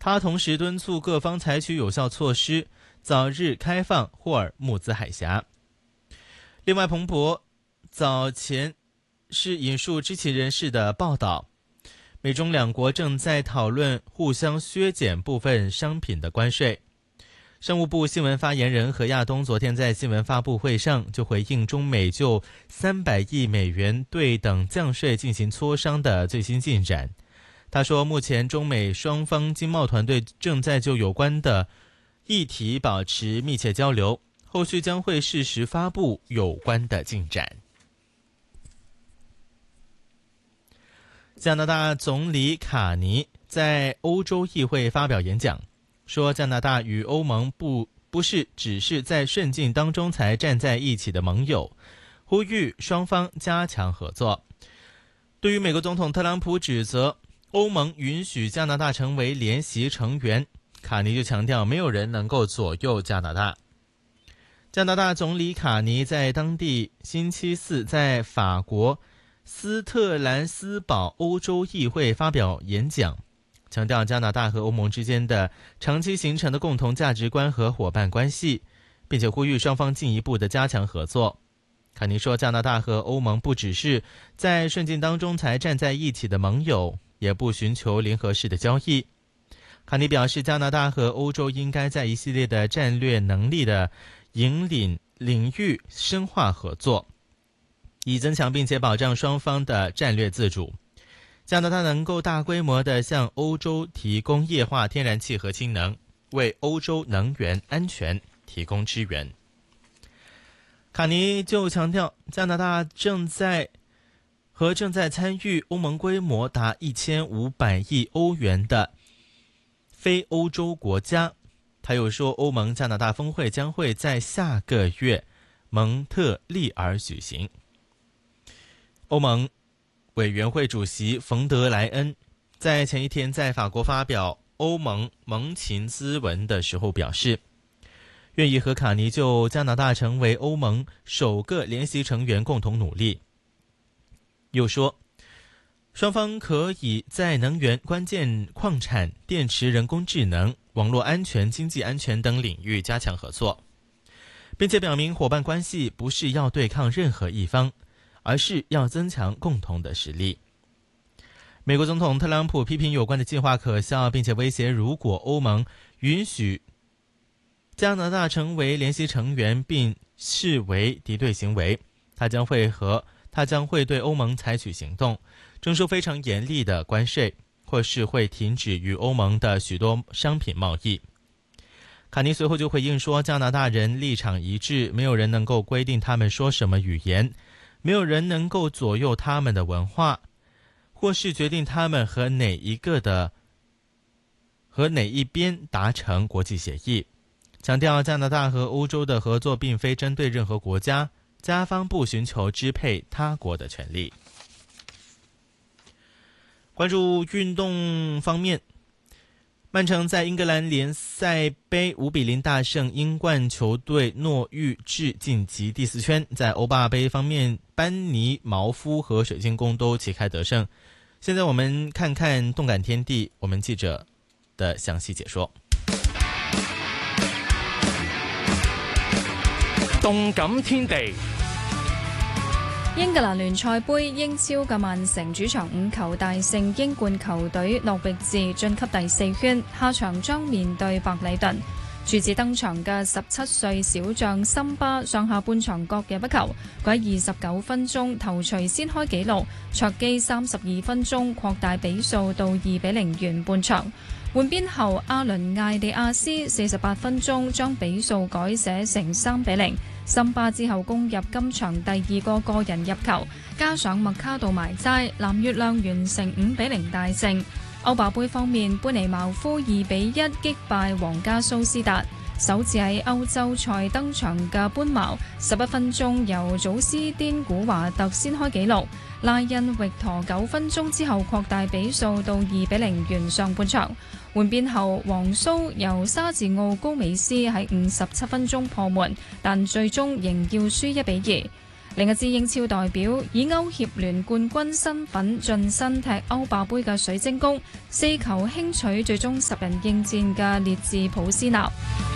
他同时敦促各方采取有效措施，早日开放霍尔木兹海峡。另外，彭博早前是引述知情人士的报道，美中两国正在讨论互相削减部分商品的关税。商务部新闻发言人何亚东昨天在新闻发布会上就回应中美就300亿美元对等降税进行磋商的最新进展。他说，目前中美双方经贸团队正在就有关的议题保持密切交流，后续将会适时发布有关的进展。加拿大总理卡尼在欧洲议会发表演讲，说加拿大与欧盟不是只是在顺境当中才站在一起的盟友，呼吁双方加强合作。对于美国总统特朗普指责欧盟允许加拿大成为联席成员，卡尼就强调没有人能够左右加拿大。加拿大总理卡尼在当地星期四在法国斯特兰斯堡欧洲议会发表演讲，强调加拿大和欧盟之间的长期形成的共同价值观和伙伴关系，并且呼吁双方进一步的加强合作。卡尼说，加拿大和欧盟不只是在顺境当中才站在一起的盟友，也不寻求联合式的交易。卡尼表示，加拿大和欧洲应该在一系列的战略能力的引领域深化合作，以增强并且保障双方的战略自主。加拿大能够大规模地向欧洲提供液化天然气和氢能，为欧洲能源安全提供支援。卡尼就强调，加拿大正在参与欧盟规模达1500亿欧元的非欧洲国家。他又说，欧盟加拿大峰会将会在下个月蒙特利尔举行。欧盟委员会主席冯德莱恩在前一天在法国发表欧盟盟情咨文的时候表示，愿意和卡尼就加拿大成为欧盟首个联席成员共同努力。又说，双方可以在能源、关键矿产、电池、人工智能、网络安全、经济安全等领域加强合作，并且表明伙伴关系不是要对抗任何一方，而是要增强共同的实力。美国总统特朗普批评有关的计划可笑，并且威胁如果欧盟允许加拿大成为联席成员并视为敌对行为，他将会对欧盟采取行动，征收非常严厉的关税，或是会停止与欧盟的许多商品贸易。卡尼随后就回应说，加拿大人立场一致，没有人能够规定他们说什么语言，没有人能够左右他们的文化，或是决定他们和哪一边达成国际协议。强调加拿大和欧洲的合作并非针对任何国家，加方不寻求支配他国的权利。关注运动方面，曼城在英格兰联赛杯5-0大胜英冠球队诺域治，晋级第4圈。在欧霸杯方面，班尼茅夫和水晶宫都旗开得胜。现在我们看看动感天地，我们记者的详细解说。 動感天地， 英格蘭聯賽杯英超嘅曼城主場5球大勝英冠球隊諾域治，晉級第4圈，下場將面對白禮頓。注子登場嘅17歲小將森巴上下半場各入一球，佢喺29分鐘頭槌先開紀錄，卓基32分鐘擴大比數到2-0完半場。換邊後，阿倫艾利亞斯48分鐘將比數改寫成3-0。森巴之後攻入今場第2個個人入球，加上麥卡度埋齋，藍月亮完成5-0大勝。歐霸杯方面，般尼茅夫2-1擊敗皇家蘇斯達。首次喺歐洲賽登場嘅般茅，11分鐘由祖斯甸古華特先開紀錄，拉恩域陀9分鐘之後擴大比數到2-0完上半場。換邊後，皇蘇由沙治奧高美斯喺57分鐘破門，但最終仍要輸1-2。 另一支英超代表以歐協聯冠軍身份晉身踢歐霸盃嘅水晶宮，4球輕取最終10人應戰嘅列治普斯納。